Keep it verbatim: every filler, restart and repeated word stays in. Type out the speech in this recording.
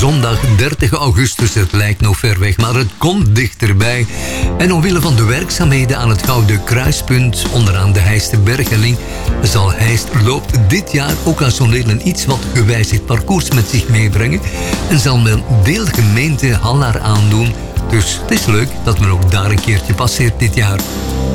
zondag dertig augustus. Het lijkt nog ver weg, maar het komt dichterbij. En omwille van de werkzaamheden aan het Gouden Kruispunt, onderaan de Heisterbergeling, zal Heist loopt dit jaar ook als zoneel een iets wat gewijzigd parcours met zich meebrengen. En zal men deelgemeente Hallaar aandoen. Dus het is leuk dat men ook daar een keertje passeert dit jaar.